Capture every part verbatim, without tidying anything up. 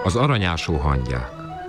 Az aranyásó hangyák.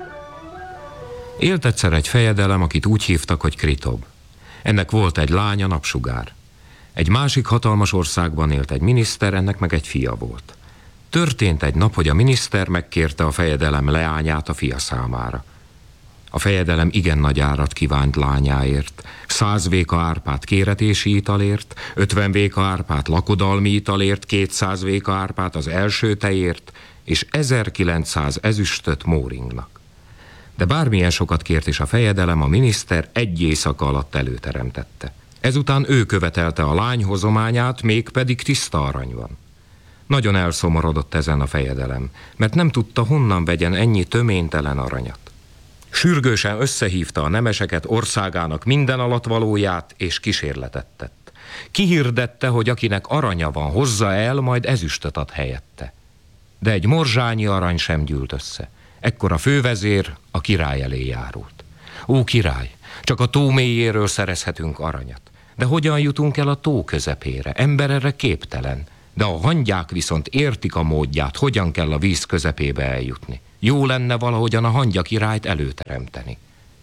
Élt egyszer egy fejedelem, akit úgy hívtak, hogy Kritob. Ennek volt egy lánya, Napsugár. Egy másik hatalmas országban élt egy miniszter, ennek meg egy fia volt. Történt egy nap, hogy a miniszter megkérte a fejedelem leányát a fia számára. A fejedelem igen nagy árat kívánt lányáért, száz véka árpát kéretési italért, ötven véka árpát lakodalmi italért, kétszáz véka árpát az első tejért, és ezerkilencszáz ezüstöt Móringnak. De bármilyen sokat kért is a fejedelem, a miniszter egy éjszaka alatt előteremtette. Ezután ő követelte a lány hozományát, mégpedig tiszta arany van. Nagyon elszomorodott ezen a fejedelem, mert nem tudta, honnan vegyen ennyi töménytelen aranyat. Sürgősen összehívta a nemeseket, országának minden alatvalóját, és kísérletet tett. Kihirdette, hogy akinek aranya van, hozza el, majd ezüstöt ad helyette. De egy morzsányi arany sem gyűlt össze. Ekkor a fővezér a király elé járult. Ó, király, csak a tó mélyéről szerezhetünk aranyat. De hogyan jutunk el a tó közepére? Ember erre képtelen. De a hangyák viszont értik a módját, hogyan kell a víz közepébe eljutni. Jó lenne valahogyan a hangya királyt előteremteni.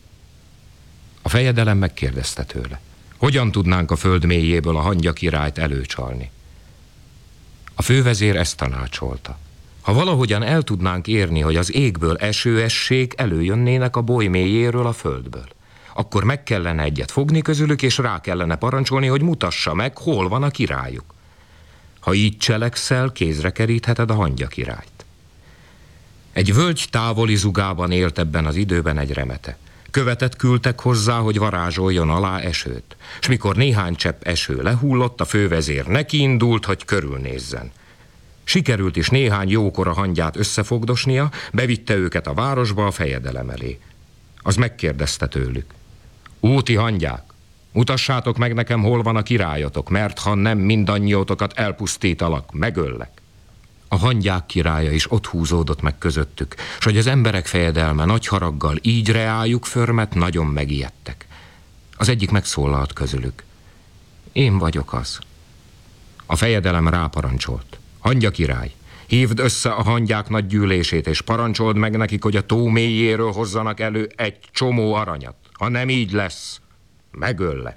A fejedelem megkérdezte tőle, hogyan tudnánk a föld mélyéből a hangya királyt előcsalni. A fővezér ezt tanácsolta. Ha valahogyan el tudnánk érni, hogy az égből eső essék, előjönnének a boly mélyéről a földből. Akkor meg kellene egyet fogni közülük, és rá kellene parancsolni, hogy mutassa meg, hol van a királyuk. Ha így cselekszel, kézre kerítheted a hangya királyt. Egy völgy távoli zugában élt ebben az időben egy remete. Követet küldtek hozzá, hogy varázsoljon alá esőt. S mikor néhány csepp eső lehullott, a fővezér nekiindult, hogy körülnézzen. Sikerült is néhány jókora hangyát összefogdosnia, bevitte őket a városba a fejedelem elé. Az megkérdezte tőlük. Úti hangyák, mutassátok meg nekem, hol van a királyotok, mert ha nem, mindannyiótokat elpusztítalak, megöllek. A hangyák királya is ott húzódott meg közöttük, s hogy az emberek fejedelme nagy haraggal így reájuk förmet, nagyon megijedtek. Az egyik megszólalt közülük. Én vagyok az. A fejedelem ráparancsolt. Hangya király, hívd össze a hangyák nagy gyűlését, és parancsold meg nekik, hogy a tó mélyéről hozzanak elő egy csomó aranyat. Ha nem így lesz, megöllek.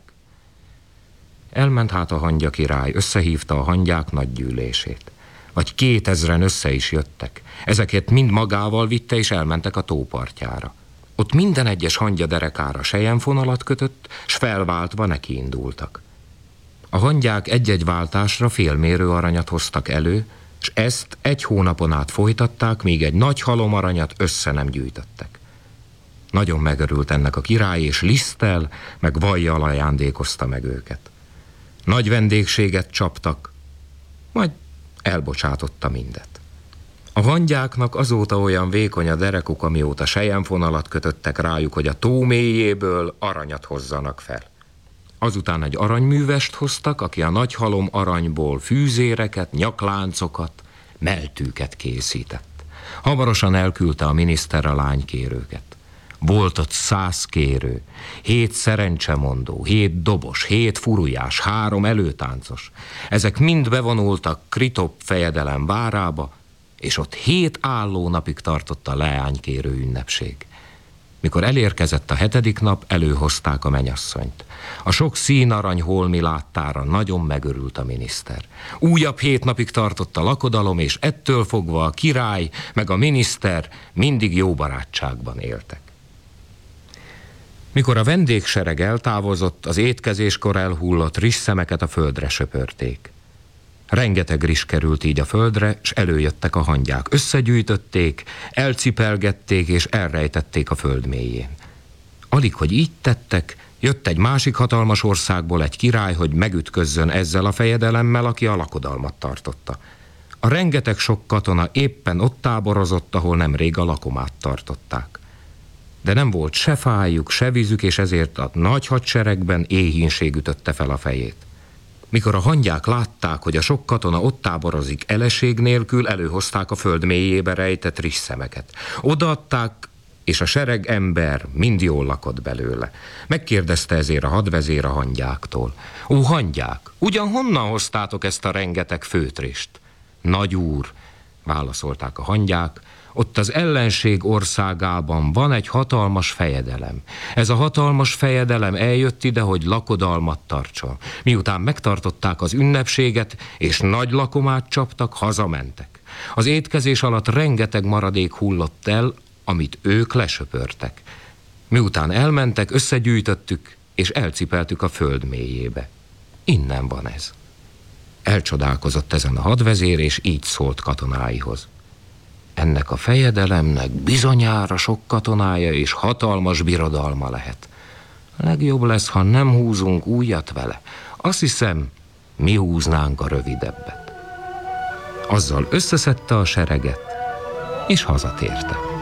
Elment hát a hangya király, összehívta a hangyák nagy gyűlését. Vagy kétezren össze is jöttek. Ezeket mind magával vitte, és elmentek a tópartjára. Ott minden egyes hangya derekára selyemfonalat kötött, s felváltva nekiindultak. A hangyák egy-egy váltásra félmérő aranyat hoztak elő, s ezt egy hónapon át folytatták, míg egy nagy halom aranyat össze nem gyűjtöttek. Nagyon megörült ennek a király, és liszttel, meg vajjal ajándékozta meg őket. Nagy vendégséget csaptak, majd elbocsátotta mindet. A hangyáknak azóta olyan vékony a derekuk, amióta selyemfonalat kötöttek rájuk, hogy a tó mélyéből aranyat hozzanak fel. Azután egy aranyművest hoztak, aki a nagy halom aranyból fűzéreket, nyakláncokat, meltűket készített. Hamarosan elküldte a miniszter a lánykérőket. Volt ott száz kérő, hét szerencsemondó, hét dobos, hét furujás, három előtáncos. Ezek mind bevonultak Kritob fejedelem várába, és ott hét álló napig tartott a leánykérő ünnepség. Mikor elérkezett a hetedik nap, előhozták a menyasszonyt. A sok színarany holmi láttára nagyon megörült a miniszter. Újabb hét napig tartott a lakodalom, és ettől fogva a király meg a miniszter mindig jó barátságban éltek. Mikor a vendégsereg eltávozott, az étkezéskor elhullott rizsszemeket a földre söpörték. Rengeteg rizs került így a földre, s előjöttek a hangyák. Összegyűjtötték, elcipelgették és elrejtették a föld mélyén. Alig, hogy így tettek, jött egy másik hatalmas országból egy király, hogy megütközzön ezzel a fejedelemmel, aki a lakodalmat tartotta. A rengeteg sok katona éppen ott táborozott, ahol nemrég a lakomát tartották. De nem volt se fájuk, se vízük, és ezért a nagy hadseregben éhínség ütötte fel a fejét. Mikor a hangyák látták, hogy a sok katona ott táborozik eleség nélkül, előhozták a föld mélyébe rejtett rizsszemeket. Odaadták, és a sereg ember mind jól lakott belőle. Megkérdezte ezért a hadvezér a hangyáktól. Ó, hangyák, ugyan honnan hoztátok ezt a rengeteg főtrist? Nagy úr, válaszolták a hangyák, ott az ellenség országában van egy hatalmas fejedelem. Ez a hatalmas fejedelem eljött ide, hogy lakodalmat tartson. Miután megtartották az ünnepséget, és nagy lakomát csaptak, hazamentek. Az étkezés alatt rengeteg maradék hullott el, amit ők lesöpörtek. Miután elmentek, összegyűjtöttük, és elcipeltük a föld mélyébe. Innen van ez. Elcsodálkozott ezen a hadvezér, és így szólt katonáihoz. Ennek a fejedelemnek bizonyára sok katonája és hatalmas birodalma lehet. Legjobb lesz, ha nem húzunk újat vele. Azt hiszem, mi húznánk a rövidebbet. Azzal összeszedte a sereget, és hazatértek.